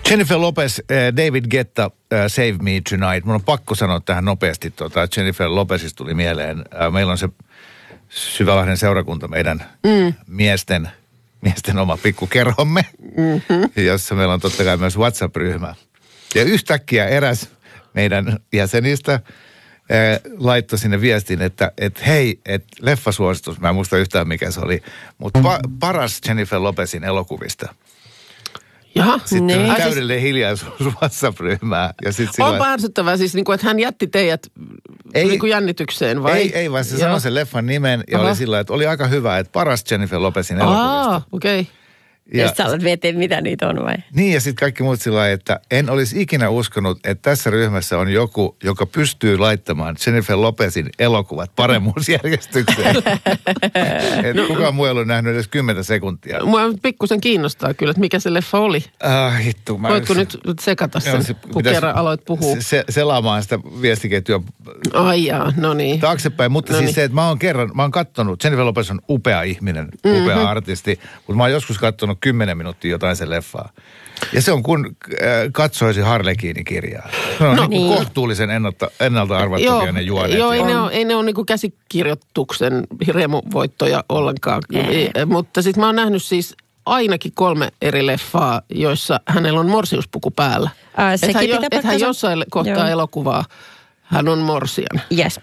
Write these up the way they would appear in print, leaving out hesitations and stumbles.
Jennifer Lopez, David Guetta, Save Me Tonight. Mun on pakko sanoa tähän nopeasti, Jennifer Lopezista tuli mieleen. Meillä on se Syvälahden seurakunta, meidän miesten oma pikkukerhomme, jossa meillä on totta kai myös WhatsApp-ryhmä. Ja yhtäkkiä eräs meidän jäsenistä laittoi sinne viestin, että hei, leffasuositus, mä en muista yhtään mikä se oli, mutta paras Jennifer Lopezin elokuvista. Jaha, sitten niin. Täydellinen hiljaisuus WhatsApp-ryhmää. Onpa ärsyttävää siis, niin kuin, että hän jätti teidät niin kuin jännitykseen, vai? Ei vaan se sanoi sen leffan nimen ja oli sillä, että oli aika hyvä, että paras Jennifer Lopezin elokuvista. Okei. Okay. Ja sitten sä alat miettiä, mitä niitä on vai? Niin ja sitten kaikki muut sillä lailla, että en olisi ikinä uskonut, että tässä ryhmässä on joku, joka pystyy laittamaan Jennifer Lopezin elokuvat paremmuusjärjestykseen. Että kukaan muu ei ollut nähnyt edes 10 sekuntia. Mua pikkusen kiinnostaa kyllä, että mikä se leffa oli. Hittu. Voitko nyt sekata sen, kun kerran aloit puhua? Selaamaan sitä viestiketjua. Ai jaa, no niin. Taaksepäin, mutta siis se, että mä oon kattonut, Jennifer Lopez on upea ihminen, upea artisti, mutta mä oon joskus kattonut 10 minuuttia jotain sen leffaa. Ja se on kun katsoisi Harlekiini-kirjaa. Se on niin kohtuullisen ennalta arvattavia ne juonet. Joo, ei ne ole niin kuin käsikirjoituksen riemuvoittoja ollenkaan. Mutta sitten mä oon nähnyt siis ainakin 3 eri leffaa, joissa hänellä on morsiuspuku päällä. Että hän jossain kohtaa elokuvaa. Hän on morsian. Yes.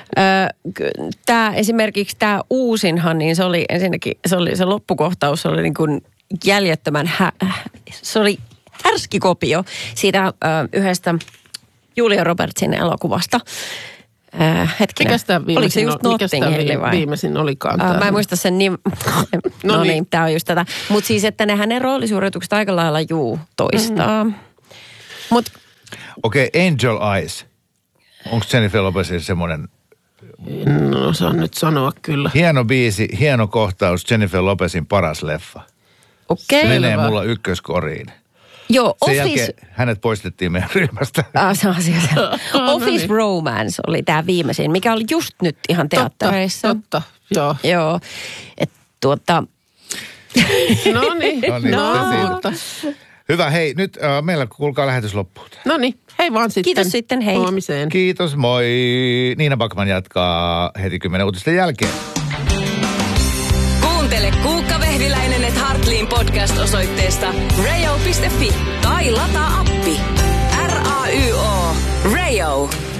Esimerkiksi tämä uusinhan, niin se oli ensinnäkin, se loppukohtaus oli niin kuin jäljettömän, se oli härskikopio siitä yhdestä Julia Robertsin elokuvasta. Hetkinen, oliko se just Notting Hill vai? Viimeisin olikaan. Mä en muista sen no niin, tää on just tätä. Mutta siis, että ne hänen roolisuoritukset aika lailla toistaa. Okei, Angel Eyes. Onko Jennifer Lopezin semmoinen? En osaa nyt sanoa kyllä. Hieno biisi, hieno kohtaus, Jennifer Lopezin paras leffa. Okei. Se menee mulla ykköskoriin. Joo, sen jälkeen hänet poistettiin meidän ryhmästä. Se on asia. Office Romance oli tämä viimeisin, mikä oli just nyt ihan teattereissa. Totta, joo. Joo, No niin. Hyvä, hei, nyt meillä kuulkaa lähetys loppuun. No niin, hei vaan sitten. Kiitos sitten, hei. Huomiseen. Kiitos, moi. Niina Backman jatkaa heti 10 uutisten jälkeen. Kuuntele Kuukka Vehviläinen et Hartliin podcast osoitteesta rayo.fi tai lataa appi. RAYO. Rayo.